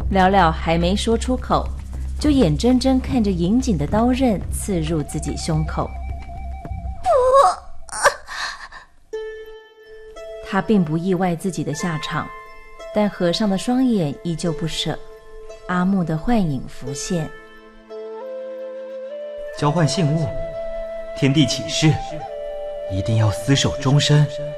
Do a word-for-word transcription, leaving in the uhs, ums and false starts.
了了还没说出口，就眼睁睁看着银井的刀刃刺入自己胸口。他并不意外自己的下场，但和尚的双眼依旧不舍。阿木的幻影浮现， 交换信物，天地起誓，一定要厮守终身。